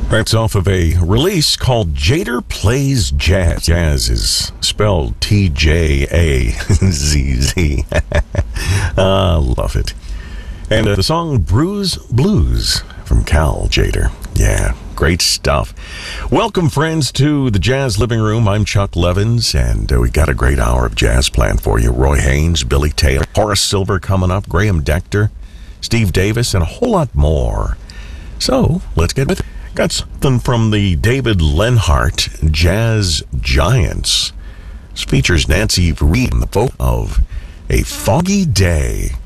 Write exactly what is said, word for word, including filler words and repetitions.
That's off of a release called Jader Plays Jazz. Jazz is spelled T J A Z Z. Ah, love it. And uh, the song Bruise Blues from Cal Jader. Yeah, great stuff. Welcome, friends, to the Jazz Living Room. I'm Chuck Levins, and uh, we got a great hour of jazz planned for you. Roy Haynes, Billy Taylor, Horace Silver coming up, Graham Decter, Steve Davis, and a whole lot more. So, let's get with it. Got something from the David Lenhart Jazz Giants. This features Nancy Reed in the folk of A Foggy Day.